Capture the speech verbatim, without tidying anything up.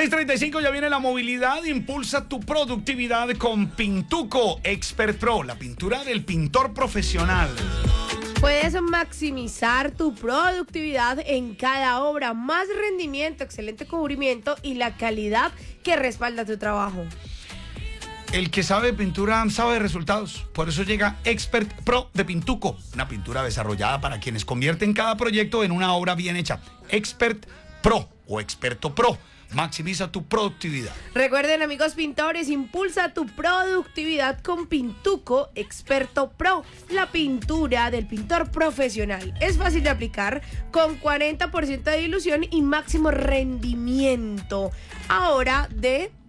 seis treinta y cinco, ya viene la movilidad. Impulsa tu productividad con Pintuco Expert Pro, la pintura del pintor profesional. Puedes maximizar tu productividad en cada obra, más rendimiento, excelente cubrimiento y la calidad que respalda tu trabajo. El que sabe de pintura sabe de resultados. Por eso llega Expert Pro de Pintuco, una pintura desarrollada para quienes convierten cada proyecto en una obra bien hecha. Expert Pro o Experto Pro. Maximiza tu productividad. Recuerden, amigos pintores, impulsa tu productividad con Pintuco Experto Pro, la pintura del pintor profesional. Es fácil de aplicar, con cuarenta por ciento de dilución y máximo rendimiento. Ahora de